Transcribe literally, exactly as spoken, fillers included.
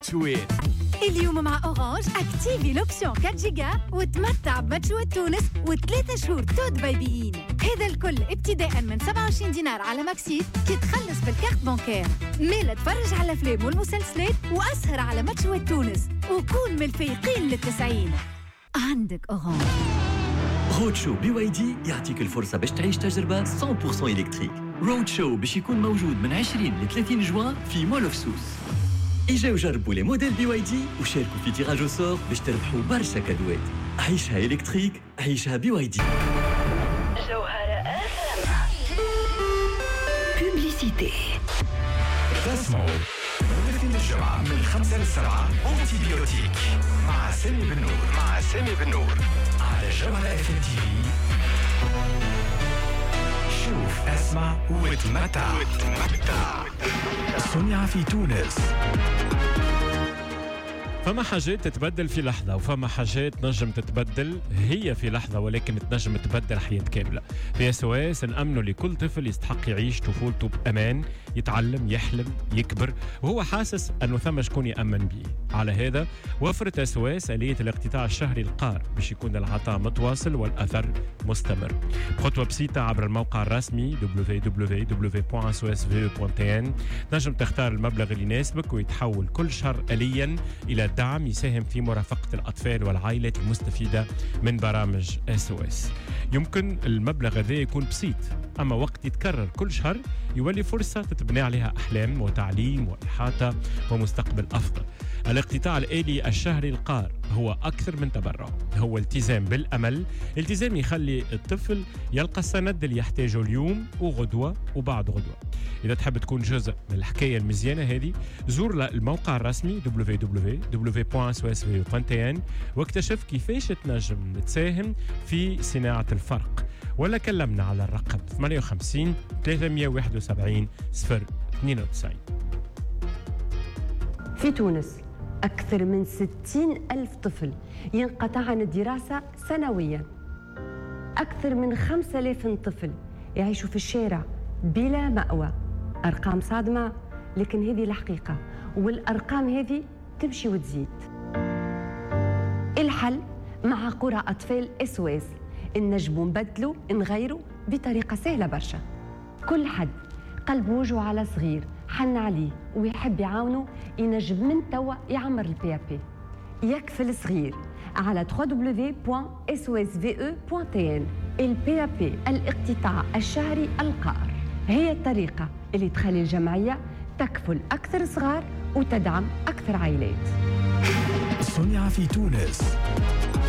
شويت اليوم مع أورانج أكتيفي لوبسيون أربعة جيجا وتمتع بمشوة تونس وثلاثة شهور تود بايبيين. هذا الكل ابتداء من سبعة وعشرين دينار على ماكسيت كي تخلص بالكارت بانكير. ميلا تفرج على الأفلام والمسلسلات وأسهر على مشوة تونس وكون من الفايقين للتسعين. عندك أورانج. رود شو بي واي دي يعطيك الفرصة باش تعيش تجربة مية بالمية إلكتريك. رود شو باش يكون موجود من عشرين ل ثلاثين جوان في مول اوف سوس. اجاو جربوا لي موديل بي واي دي وشاركوا في تيراج سور باش تربحوا برشا كادوات. عيشها إلكتريك، عيشها بي واي دي. جوهرة بوبليسيتي. تسمعوا الاثنين الجمعة من الخمسة للسبعة أنتي بيوتيك مع سامي بن نور مع سامي بن نور على جوهرة اف ام تي في. شوف اسمع وتمتع وتمتع. صنع في تونس. فما حاجات تتبدل في لحظة وفما حاجات نجم تتبدل هي في لحظة ولكن تنجم تبدل حياة كاملة. في اس او اس نأمنوا لكل طفل يستحق يعيش طفولته بأمان، يتعلم يحلم يكبر وهو حاسس أنه ثم شكون يأمن به. على هذا وفرت اس او اس آلية الاقتطاع الشهري القار باش يكون العطاء متواصل والأثر مستمر. بخطوة بسيطة عبر الموقع الرسمي دبليو دبليو دبليو دوت اس او اس في او دوت تي ان نجم تختار المبلغ اللي يناسبك ويتحول كل شهر آليا إلى دعم يساهم في مرافقة الأطفال والعائلات المستفيدة من برامج اس او اس. يمكن المبلغ هذا يكون بسيط أما وقت يتكرر كل شهر يولي فرصة تتبني عليها أحلام وتعليم وإحاطة ومستقبل أفضل. الاقتطاع الآلي الشهري القار هو أكثر من تبرع، هو التزام بالأمل، التزام يخلي الطفل يلقى السند اللي يحتاجه اليوم وغدوة وبعد غدوة. إذا تحب تكون جزء من الحكاية المزيانة هذه زور الموقع الرسمي دبليو دبليو دبليو دوت اس او اس في او دوت تي ان واكتشف كيفاش تنجم تساهم في صناعة الفرق، ولا كلمنا على الرقم ثمانية وخمسين ثلاثمية وواحد وسبعين صفر اثنين وتسعين. في تونس أكثر من ستين ألف طفل ينقطع عن الدراسة سنوياً. أكثر من خمسة آلاف طفل يعيشوا في الشارع بلا مأوى. أرقام صادمة لكن هذه الحقيقة والأرقام هذه تمشي وتزيد. الحل مع قرى أطفال اس او اس نجموا نبدلوا نغيروا بطريقة سهلة برشا. كل حد قلب وجهه على صغير حن عليه ويحب يعاونه ينجم من توا يعمر البي ا بي. يكفل الصغير على دبليو دبليو دبليو دوت اس او اس في او دوت تي ان. البي ا بي الاقتطاع الشهري القار هي الطريقة اللي تخلي الجمعية تكفل أكثر صغار وتدعم أكثر عائلات. صنع في تونس.